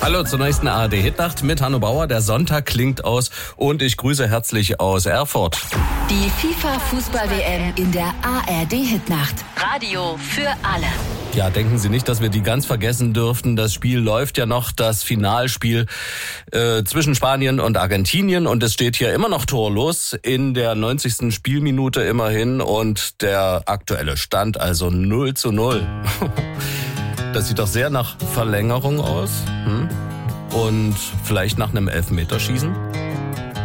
Hallo zur nächsten ARD-Hitnacht mit Hanno Bauer. Der Sonntag klingt aus und ich grüße herzlich aus Erfurt. Die FIFA-Fußball-WM in der ARD-Hitnacht. Radio für alle. Ja, denken Sie nicht, dass wir die ganz vergessen dürften. Das Spiel läuft ja noch, das Finalspiel zwischen Spanien und Argentinien. Und es steht hier immer noch torlos in der 90. Spielminute immerhin. Und der aktuelle Stand also 0:0. Das sieht doch sehr nach Verlängerung aus. Und vielleicht nach einem Elfmeterschießen.